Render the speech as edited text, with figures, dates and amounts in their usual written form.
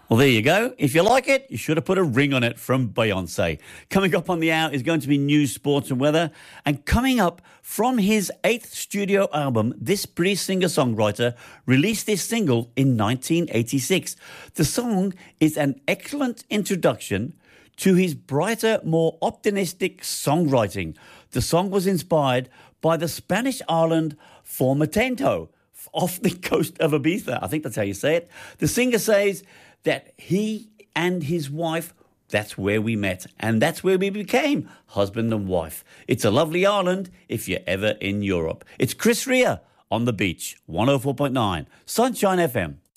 Well, there you go. If you like it, you should have put a ring on it from Beyonce. Coming up on the hour is going to be news, sports and weather. And coming up from his 8th studio album, this British singer-songwriter released this single in 1986. The song is an excellent introduction to his brighter, more optimistic songwriting. The song was inspired by the Spanish island Formentera, off the coast of Ibiza. I think that's how you say it. The singer says that he and his wife, that's where we met, and that's where we became husband and wife. It's a lovely island if you're ever in Europe. It's Chris Rea on the beach, 104.9 Sunshine FM.